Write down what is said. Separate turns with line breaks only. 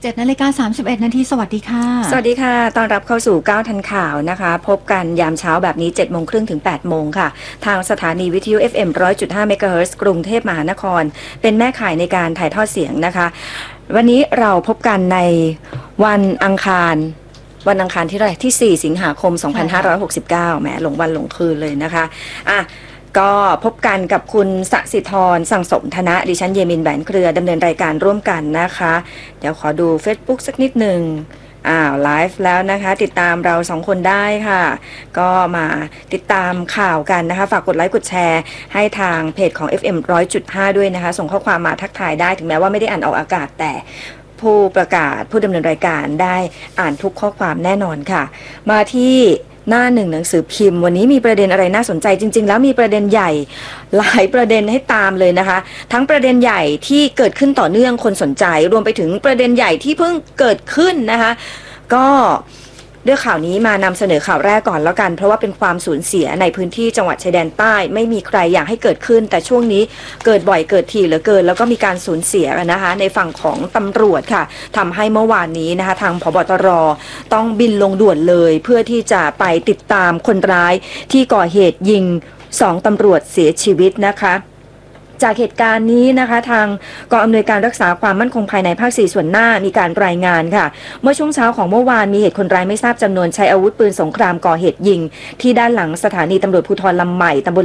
17:31 นาทีสวัสดีค่ะ
สวัสดีค่ะตอนรับเข้าสู่9ทันข่าวนะคะพบกันยามเช้าแบบนี้7:30 นถึง8 โมงค่ะทางสถานีวิทยุ FM 100.5 เมกะเฮิรตซ์กรุงเทพมหานครเป็นแม่ข่ายในการถ่ายทอดเสียงนะคะวันนี้เราพบกันในวันอังคารที่ที่4 สิงหาคม 2569แหมหลงวันหลงคืนเลยนะคะก็พบกันกับคุณสศิธรสั่งสมธนะดิฉันเยมินแหวนเครือดำเนินรายการร่วมกันนะคะเดี๋ยวขอดู Facebook สักนิดหนึ่งไลฟ์แล้วนะคะติดตามเรา2 คนได้ค่ะก็มาติดตามข่าวกันนะคะฝากกดไลค์กดแชร์ให้ทางเพจของ FM 100.5 ด้วยนะคะส่งข้อความมาทักทายได้ถึงแม้ว่าไม่ได้อ่านออกอากาศแต่ผู้ประกาศผู้ดำเนินรายการได้อ่านทุกข้อความแน่นอนค่ะมาที่หน้า1หนังสือพิมพ์วันนี้มีประเด็นอะไรน่าสนใจจริงๆแล้วมีประเด็นใหญ่หลายประเด็นให้ตามเลยนะคะทั้งประเด็นใหญ่ที่เกิดขึ้นต่อเนื่องคนสนใจรวมไปถึงประเด็นใหญ่ที่เพิ่งเกิดขึ้นนะคะก็ด้วยข่าวนี้มานำเสนอข่าวแรกก่อนแล้วกันเพราะว่าเป็นความสูญเสียในพื้นที่จังหวัดชายแดนใต้ไม่มีใครอยากให้เกิดขึ้นแต่ช่วงนี้เกิดบ่อยเกิดทีเหลือเกินแล้วก็มีการสูญเสียนะคะในฝั่งของตำรวจค่ะทำให้เมื่อวานนี้นะคะทางผบ.ตร.ต้องบินลงด่วนเลยเพื่อที่จะไปติดตามคนร้ายที่ก่อเหตุยิง2ตำรวจเสียชีวิตนะคะจากเหตุการณ์นี้นะคะทางกองอำนวยการรักษาความมั่นคงภายในภาค4ส่วนหน้ามีการรายงานค่ะเมื่อช่วงเช้าของเมื่อวานมีเหตุคนร้ายไม่ทราบจำนวนใช้อาวุธปืนสงครามก่อเหตุยิงที่ด้านหลังสถานีตำรวจภูธรลำใหม่ตำบล